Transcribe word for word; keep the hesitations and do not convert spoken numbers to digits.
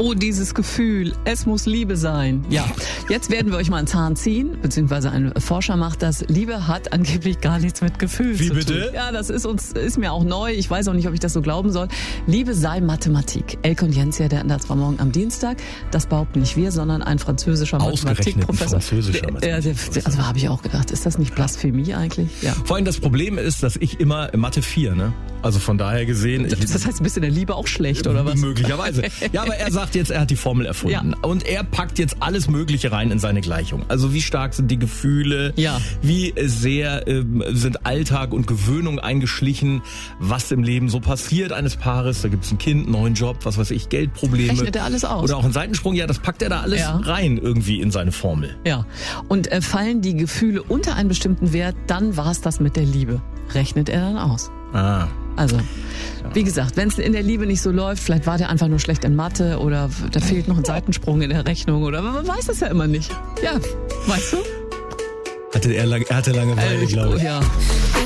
Oh, dieses Gefühl, es muss Liebe sein. Ja, jetzt werden wir euch mal einen Zahn ziehen, beziehungsweise ein Forscher macht das. Liebe hat angeblich gar nichts mit Gefühl Wie zu bitte? tun. Ja, das ist uns ist mir auch neu. Ich weiß auch nicht, ob ich das so glauben soll. Liebe sei Mathematik. Elke und Jens hier, der das war morgen am Dienstag. Das behaupten nicht wir, sondern ein französischer Mathematikprofessor. französischer Mathematikprofessor. Also habe ich auch gedacht, ist das nicht Blasphemie eigentlich? Ja. Vor allem das Problem ist, dass ich immer Mathe vier, ne? Also von daher gesehen... Das, das heißt, du bist in der Liebe auch schlecht, oder was? Möglicherweise. Ja, aber er sagt jetzt, er hat die Formel erfunden. Ja. Und er packt jetzt alles Mögliche rein in seine Gleichung. Also wie stark sind die Gefühle? Ja. Wie sehr ähm, sind Alltag und Gewöhnung eingeschlichen? Was im Leben so passiert eines Paares? Da gibt's ein Kind, einen neuen Job, was weiß ich, Geldprobleme. Rechnet er alles aus? Oder auch einen Seitensprung. Ja, das packt er da alles ja. rein irgendwie in seine Formel. Ja. Und äh, fallen die Gefühle unter einen bestimmten Wert, dann war's das mit der Liebe. Rechnet er dann aus. Ah. Also, wie gesagt, wenn es in der Liebe nicht so läuft, vielleicht war der einfach nur schlecht in Mathe oder da fehlt noch ein Seitensprung in der Rechnung oder man weiß es ja immer nicht. Ja, weißt du? Hatte er, lang, er hatte Langeweile, äh, glaube ich. Ja.